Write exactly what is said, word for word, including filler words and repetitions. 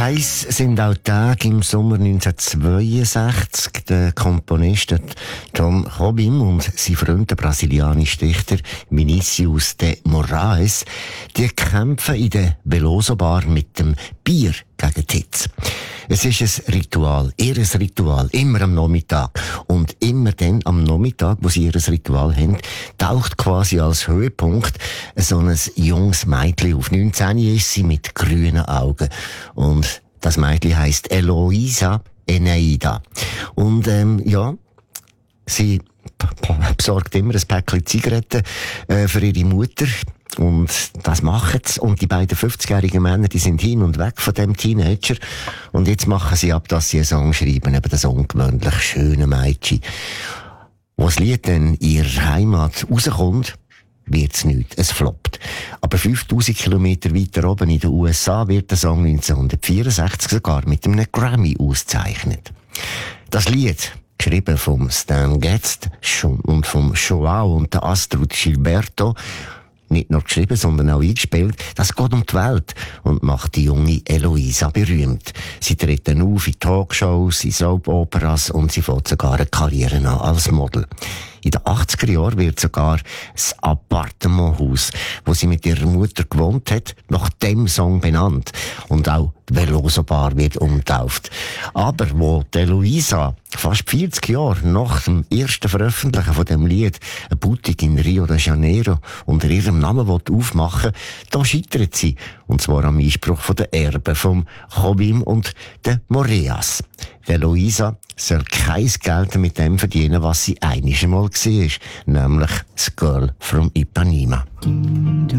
Heiß sind auch Tage im Sommer neunzehnhundertzweiundsechzig. Der Komponist Tom Jobim und sein Freund, der brasilianische Dichter Vinícius de Moraes, die kämpfen in der Veloso Bar mit dem Bier gegen die Hitze. Es ist ein Ritual, ihr Ritual, immer am Nachmittag. Und immer dann am Nachmittag, wo sie ihr Ritual haben, taucht quasi als Höhepunkt so ein junges Mädchen auf. neunzehn ist sie mit grünen Augen. Und das Mädchen heisst Eloisa Eneida. Und, ähm, ja, sie besorgt immer ein Päckchen Zigaretten äh, für ihre Mutter. Und das machen sie. Und die beiden fünfzigjährigen Männer, die sind hin und weg von dem Teenager. Und jetzt machen sie ab, dass sie einen Song schreiben, eben das ungewöhnlich schöne Mädchen. Wo das Lied dann in ihrer Heimat rauskommt, wird's nichts. Es floppt. Aber fünftausend Kilometer weiter oben in den U S A wird der Song neunzehnhundertvierundsechzig sogar mit einem Grammy ausgezeichnet. Das Lied, geschrieben vom Stan Getz und vom Joao und der Astrud Gilberto, nicht nur geschrieben, sondern auch eingespielt, das geht um die Welt und macht die junge Eloisa berühmt. Sie treten auf in Talkshows, in Soap-Operas und sie fängt sogar eine Karriere an als Model. In den achtziger Jahren wird sogar das Appartementhaus, wo sie mit ihrer Mutter gewohnt hat, nach dem Song benannt. Und auch die Veloso Bar wird umgetauft. Aber wo die Eloisa fast vierzig Jahre nach dem ersten Veröffentlichen von dem Lied eine Boutique in Rio de Janeiro unter ihrem Namen aufmachen will, da scheitert sie. Und zwar am Einspruch von der Erben vom Jobim und der Moraes. Die Eloisa soll kein Geld mit dem verdienen, was sie einiges Mal war, nämlich das Girl from Ipanema.